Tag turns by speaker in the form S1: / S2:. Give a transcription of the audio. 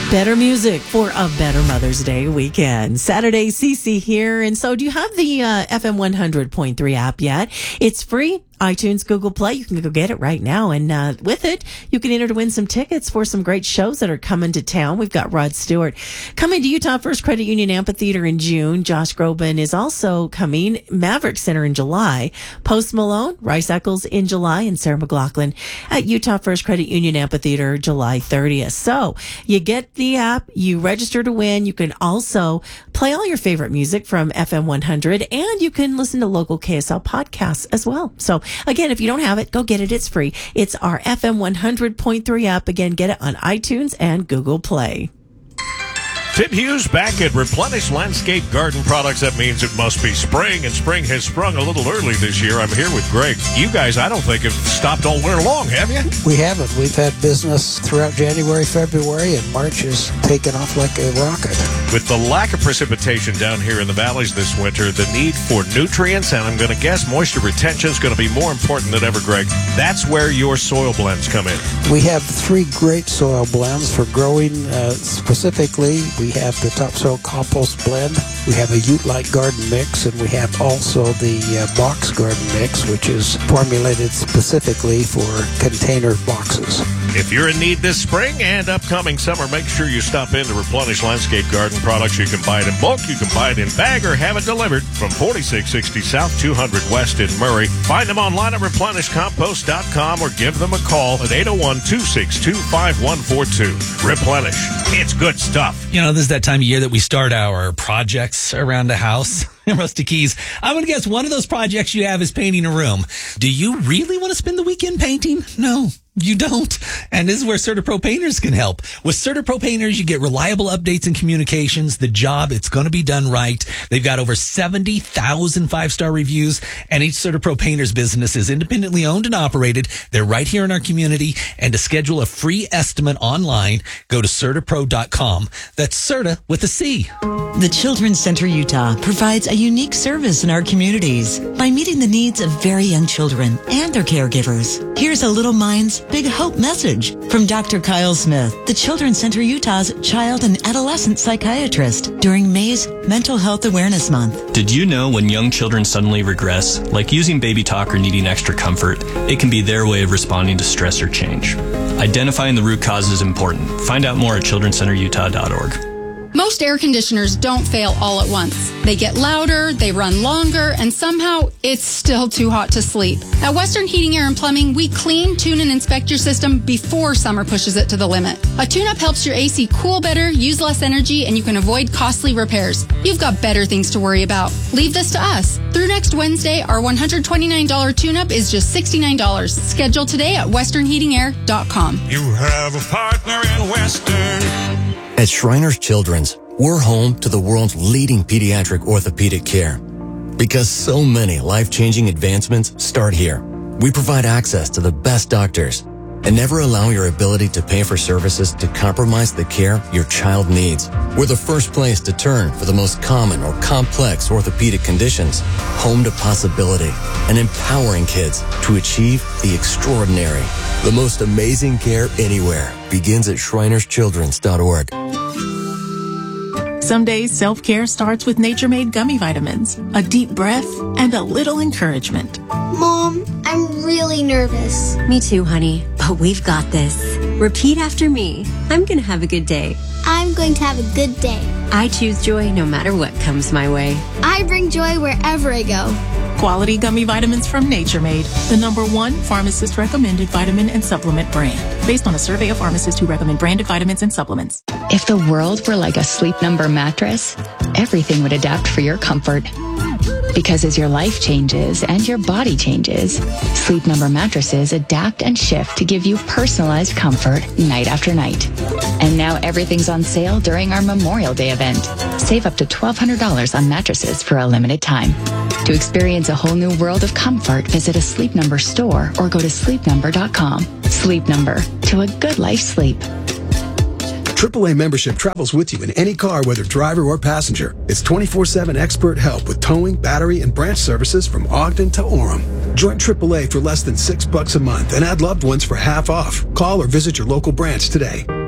S1: Better music for a better Mother's Day weekend. Saturday, Cece here. And so do you have the FM 100.3 app yet? It's free. iTunes, Google Play. You can go get it right now. And with it, you can enter to win some tickets for some great shows that are coming to town. We've got Rod Stewart coming to Utah First Credit Union Amphitheater in June. Josh Groban is also coming. Maverick Center in July. Post Malone, Rice Eccles in July, and Sarah McLachlan at Utah First Credit Union Amphitheater July 30th. So you get the app, you register to win. You can also play all your favorite music from FM 100, and you can listen to local KSL podcasts as well. So again, if you don't have it, go get it. It's free. It's our FM 100.3 app. Again, get it on iTunes and Google Play.
S2: Tim Hughes back at Replenish Landscape Garden Products. That means it must be spring, and spring has sprung a little early this year. I'm here with Greg. You guys, I don't think, have stopped all winter long, have you?
S3: We haven't. We've had business throughout January, February, and March has taken off like a rocket.
S2: With the lack of precipitation down here in the valleys this winter, the need for nutrients, and I'm going to guess moisture retention is going to be more important than ever, Greg. That's where your soil blends come in.
S3: We have 3 great soil blends for growing specifically. We have the topsoil compost blend, we have a Ute-like garden mix, and we have also the box garden mix, which is formulated specifically for container boxes.
S2: If you're in need this spring and upcoming summer, make sure you stop in to Replenish Landscape Garden Products. You can buy it in bulk, you can buy it in bag, or have it delivered from 4660 South 200 West in Murray. Find them online at replenishcompost.com or give them a call at 801-262-5142. Replenish. It's good stuff.
S4: You know, this is that time of year that we start our projects around the house. Rusty Keys, I'm going to guess one of those projects you have is painting a room. Do you really want to spend the weekend painting? No, you don't. And this is where CertaPro Painters can help. With CertaPro Painters, you get reliable updates and communications. The job, it's going to be done right. They've got over 70,000 5-star reviews, and each CertaPro Painters business is independently owned and operated. They're right here in our community. And to schedule a free estimate online, go to CertaPro.com. That's Certa with a C.
S5: The Children's Center Utah provides a unique service in our communities by meeting the needs of very young children and their caregivers. Here's a Little Minds Big Hope message from Dr. Kyle Smith, the Children's Center Utah's child and adolescent psychiatrist, during May's Mental Health Awareness Month.
S6: Did you know when young children suddenly regress, like using baby talk or needing extra comfort, it can be their way of responding to stress or change? Identifying the root cause is important. Find out more at childrencenterutah.org.
S7: Most air conditioners don't fail all at once. They get louder, they run longer, and somehow it's still too hot to sleep. At Western Heating, Air, and Plumbing, we clean, tune, and inspect your system before summer pushes it to the limit. A tune-up helps your AC cool better, use less energy, and you can avoid costly repairs. You've got better things to worry about. Leave this to us. Through next Wednesday, our $129 tune-up is just $69. Schedule today at westernheatingair.com.
S8: You have a partner in Western.
S9: At Shriners Children's, we're home to the world's leading pediatric orthopedic care. Because so many life-changing advancements start here. We provide access to the best doctors and never allow your ability to pay for services to compromise the care your child needs. We're the first place to turn for the most common or complex orthopedic conditions. Home to possibility and empowering kids to achieve the extraordinary. The most amazing care anywhere begins at shrinerschildrens.org.
S10: Some days, self-care starts with Nature-Made gummy vitamins, a deep breath, and a little encouragement.
S11: Mom, I'm really nervous.
S12: Me too, honey, but we've got this. Repeat after me. I'm going to have a good day.
S11: I'm going to have a good day.
S12: I choose joy no matter what comes my way.
S11: I bring joy wherever I go.
S10: Quality gummy vitamins from Nature-Made, the #1 pharmacist-recommended vitamin and supplement brand, based on a survey of pharmacists who recommend branded vitamins and supplements.
S13: If the world were like a Sleep Number mattress, everything would adapt for your comfort. Because as your life changes and your body changes, Sleep Number mattresses adapt and shift to give you personalized comfort night after night. And now everything's on sale during our Memorial Day event. Save up to $1,200 on mattresses for a limited time. To experience a whole new world of comfort, visit a Sleep Number store or go to sleepnumber.com. Sleep Number, to a good life sleep.
S14: AAA membership travels with you in any car, whether driver or passenger. It's 24/7 expert help with towing, battery, and branch services from Ogden to Orem. Join AAA for less than $6 a month and add loved ones for half off. Call or visit your local branch today.